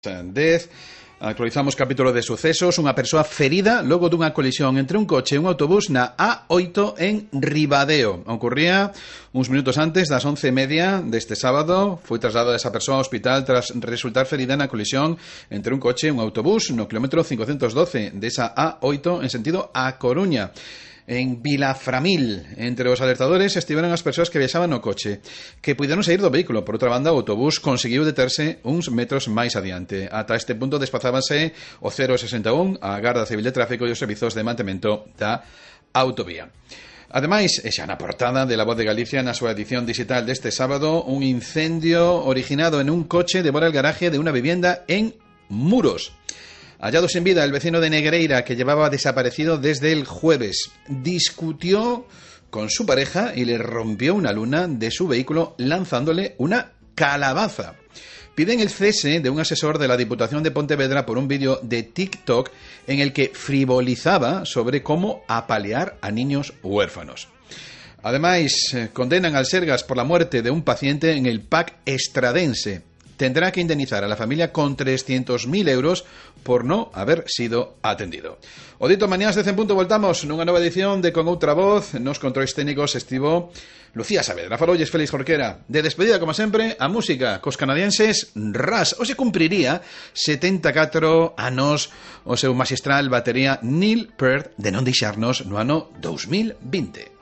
10. Actualizamos capítulo de sucesos. Unha persoa ferida logo dunha colisión entre un coche e un autobús na A8 en Ribadeo. Ocurría uns minutos antes das 11:30 deste sábado. Foi trasladada esa persoa ao hospital tras resultar ferida na colisión entre un coche e un autobús no kilómetro 512 desa A8 en sentido a Coruña. En Vilaframil, entre os alertadores estiveron as persoas que viaxaban no coche, que puideron sair do vehículo. Por outra banda, o autobús conseguiu deterse uns metros máis adiante. Ata este punto desplazábase o 061, a Garda Civil de Tráfico e os servizos de mantemento da autovía. Ademais, xa na portada de La Voz de Galicia, na súa edición digital deste sábado, un incendio originado en un coche devora el garaje de unha vivienda en Muros. Hallado sin vida el vecino de Negreira, que llevaba desaparecido desde el jueves. Discutió con su pareja y le rompió una luna de su vehículo lanzándole una calabaza. Piden el cese de un asesor de la Diputación de Pontevedra por un vídeo de TikTok en el que frivolizaba sobre cómo apalear a niños huérfanos. Además, condenan al Sergas por la muerte de un paciente en el PAC estradense. Tendrá que indemnizar a la familia con 300.000 euros por no haber sido atendido. O dito, mañás de 100 punto voltamos nunha nova edición de Con Outra Voz. Nos controis técnicos estivo Lucía Saavedra. Falolles Félix Jorquera. De despedida, como sempre, a música cos canadienses Ras. Hoxe cumpriría 74 anos o seu magistral batería Neil Peart de non deixarnos no ano 2020.